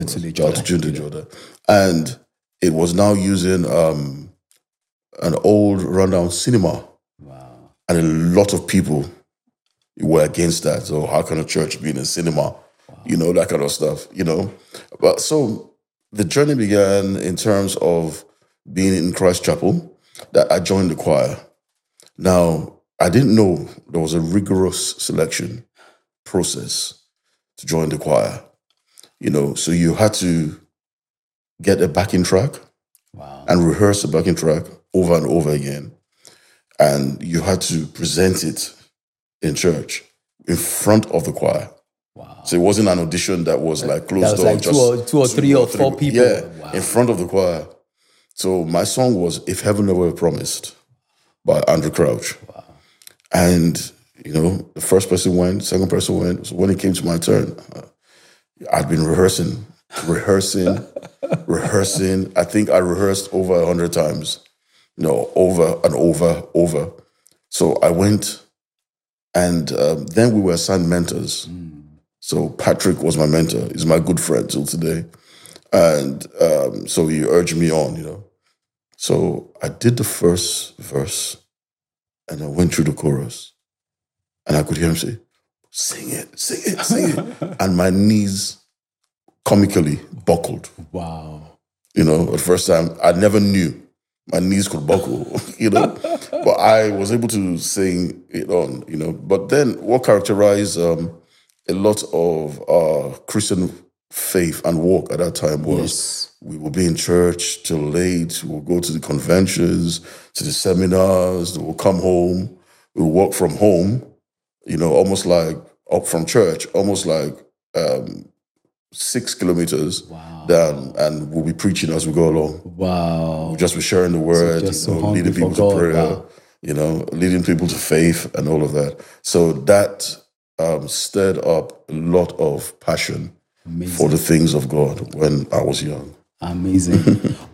To the Jordan. Altitude in Jordan. And it was now using an old rundown cinema. Wow. And a lot of people were against that. So how can a church be in a cinema? You know, that kind of stuff, you know. But so the journey began in terms of being in Christ Chapel, that I joined the choir. Now, I didn't know there was a rigorous selection process to join the choir. You know, so you had to get a backing track and rehearse the backing track over and over again. And you had to present it in church in front of the choir. Wow. So it wasn't an audition that was like closed door. Like two or three or four people. Yeah, in front of the choir. So my song was If Heaven Never Promised by Andrew Crouch. Wow. And, you know, the first person went, second person went. So when it came to my turn, I'd been rehearsing. I think I rehearsed over 100 times. You know, over and over. So I went, and then we were assigned mentors. So Patrick was my mentor. He's my good friend till today. And so he urged me on, you know. So I did the first verse, and I went through the chorus. And I could hear him say, sing it. And my knees comically buckled. Wow. You know, the first time, I never knew my knees could buckle, you know. But I was able to sing it on, you know. But then what characterized a lot of Christian faith and walk at that time was we would be in church till late, we would go to the conventions, to the seminars, we would come home, we would work from home, you know, almost like up from church, almost like 6 kilometers down, and we'll be preaching as we go along. Wow. We'll just be sharing the word, so leading people to prayer, you know, leading people to faith and all of that. So that stirred up a lot of passion for the things of God when I was young. Amazing.